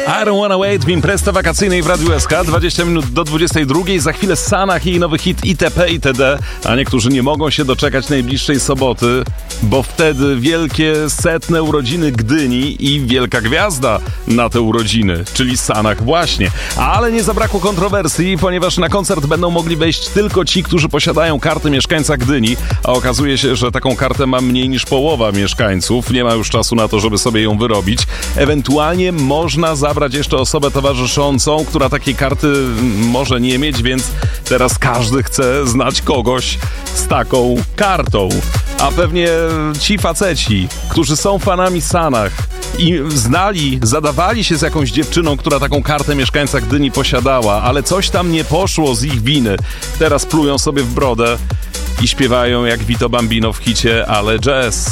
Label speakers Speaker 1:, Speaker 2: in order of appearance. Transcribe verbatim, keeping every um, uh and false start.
Speaker 1: I don't wanna wait w imprezie wakacyjnej w Radiu S K. dwadzieścia minut do dwudziestej drugiej. Za chwilę Sanach i jej nowy hit itp. itd. A niektórzy nie mogą się doczekać najbliższej soboty, bo wtedy wielkie setne urodziny Gdyni i wielka gwiazda na te urodziny, czyli Sanach właśnie. Ale nie zabrakło kontrowersji, ponieważ na koncert będą mogli wejść tylko ci, którzy posiadają kartę mieszkańca Gdyni, a okazuje się, że taką kartę ma mniej niż połowa mieszkańców. Nie ma już czasu na to, żeby sobie ją wyrobić. Ewentualnie można zabrać jeszcze osobę towarzyszącą, która takiej karty może nie mieć, więc teraz każdy chce znać kogoś z taką kartą. A pewnie ci faceci, którzy są fanami Sanach i znali, zadawali się z jakąś dziewczyną, która taką kartę mieszkańca Gdyni posiadała, ale coś tam nie poszło z ich winy, teraz plują sobie w brodę i śpiewają jak Vito Bambino w hicie Ale Jazz.